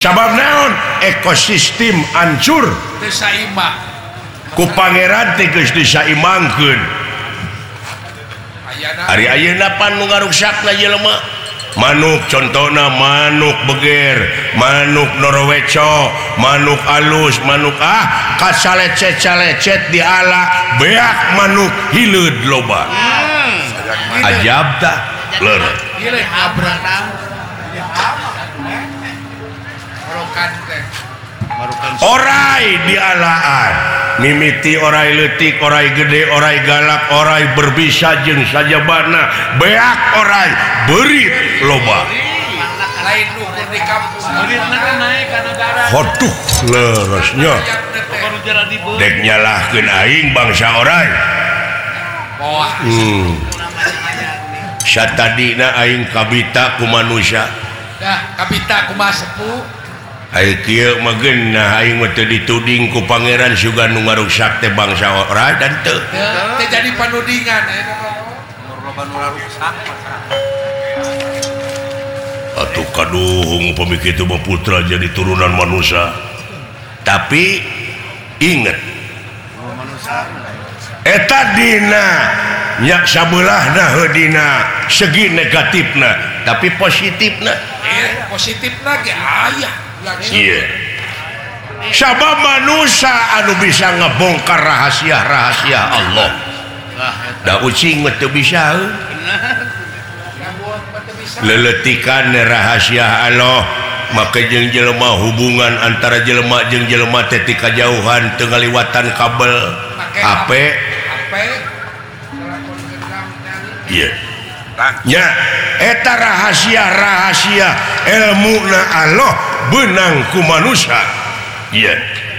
sabab naon ekosistem hancur ku pangeran teh geus disaimangkeun ari ayeuna pan nu ngaruksakna jelema manuk contohna manuk beger manuk norweco manuk alus manuk kacalecet-calecet diala beak manuk hileud loba ajab tah leureuh orai dialaan mimiti orai leutik orai gede orai galak orai berbisa jeung sajabana beak orai beurit loba hotuh leresnya dek nyalahkeun aing bangsa orai satadina aing kabita ku manusia kabita kumaha sepuh ai kieu mageun aing mah teu dituding ku pangeran sugan nu ngaruksak teh bangsa orai dan teu jadi panudingan atuh kaduhung upami kitu mah putra jadi turunan manusia tapi inget eta dina nya sabelahna heudina segi negatifna tapi positifna ge aya iya sabab manusia anu bisa ngebongkar rahasia-rahasia Allah da ucing mah teu bisa leletikan rahasia Allah maka jeung jelema hubungan antara jelema jeung jelema teh ti kajauhan teu ngaliwatan kabel HP iya nya eta rahasia-rahasia ilmuna Allah benang ku manusia iya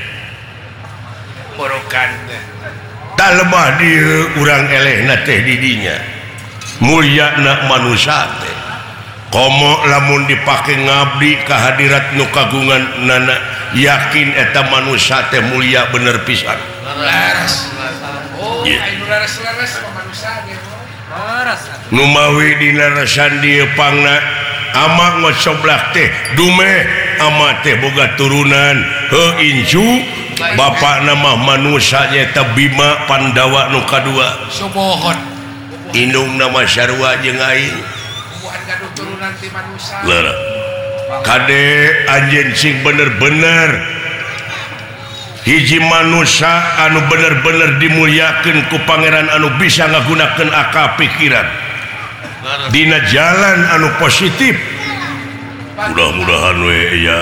borokan tak lemah di urang elehna teh didinya mulyana manusia teh komo lamun dipake ngabdi kahadirat nu kagungan nana yakin eta manusia teh mulia bener pisan laras anu laras manusia ge nu mawi dina rasan dieu pangna ama ngocoblak teh dume ama teh boga turunan incu bapak nama manusia nyata Bima Pandawa nu kadua sumohon indung nama sarua jeung aing leureuh kade anjeun sing bener-bener hiji manusia anu bener-bener dimulyakeun ku pangeran anu bisa ngagunakeun akal pikiran dina jalan anu positif mudah-mudahan we ya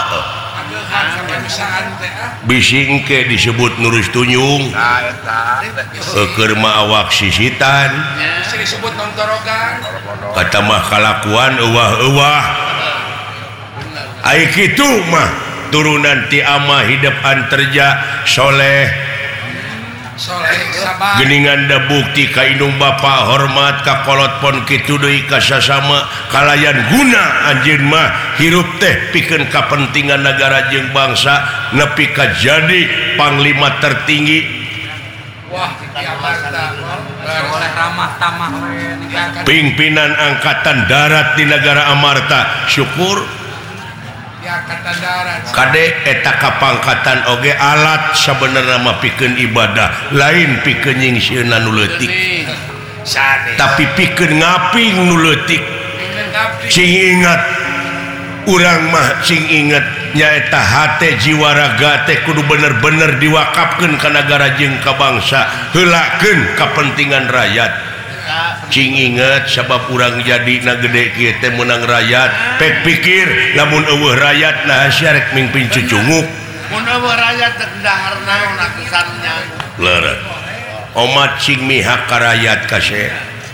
bisi engke disebut nurus tunyung keur mah awak sisitan disebut nontorogan kata mah kalakuan euwah-euwah ai kitu mah turunan ti ama hidup anterja soleh geningan da bukti ka indung bapa hormat ka kolot pon kitu deui ka sasama kalayan guna anjeun mah hirup teh pikeun kapentingan negara jeung bangsa nepi ka jadi panglima tertinggi pimpinan angkatan darat di negara Amarta syukur kade eta kapangkatan oge alat sabenerna mah pikeun ibadah lain pikeun nyingsieunan nu leutik tapi pikeun ngaping nu leutik cing ingat urang mah cing ingat nyaeta hate jiwa raga teh kudu bener-bener diwakafkeun ka nagara jeung ka bangsa heulakeun kapentingan rakyat cing inget sabab urang jadi na gede kieu teh meunang rakyat pek pikir lamun eueuh rakyat nah syarek mingpin cucunguk mun eueuh rakyat teh dangarna nakesannya leureuh omat cing mihak ka rakyat kase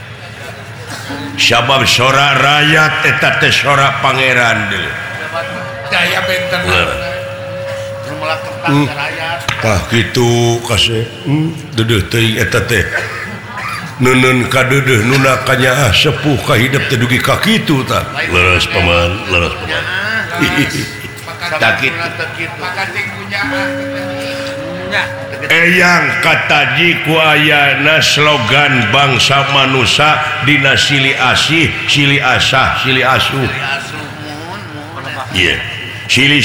sabab sora rakyat eta teh sora pangeran deui daya benten rumah tentang rakyat tah kitu kase deudeuh teuing eta teh neun kadeudeuh nuna kanya sepuh ka hidup teh dugi ka kitu tah leres paman tak kitu eyang kataji ku ayana slogan bangsa manusia dina silih asih silih asah silih asuh iya silih